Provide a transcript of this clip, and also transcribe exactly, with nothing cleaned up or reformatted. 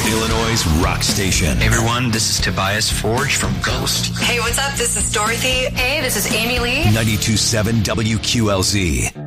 Illinois' rock station. Hey everyone, this is Tobias Forge from Ghost. Hey, what's up? This is Dorothy. Hey, this is Amy Lee. ninety-two point seven W Q L Z.